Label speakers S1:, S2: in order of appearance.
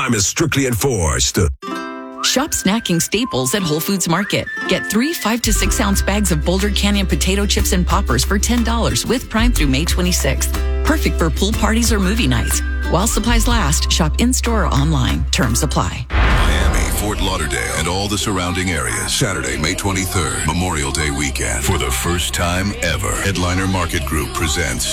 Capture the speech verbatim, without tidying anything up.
S1: Time is strictly enforced.
S2: Shop snacking staples at Whole Foods Market. Get three five to six ounce bags of Boulder Canyon potato chips and poppers for ten dollars with Prime through May twenty-sixth. Perfect for pool parties or movie nights. While supplies last, shop in-store or online. Terms apply.
S3: Miami, Fort Lauderdale, and all the surrounding areas. Saturday, May twenty-third, Memorial Day weekend. For the first time ever, Headliner Market Group presents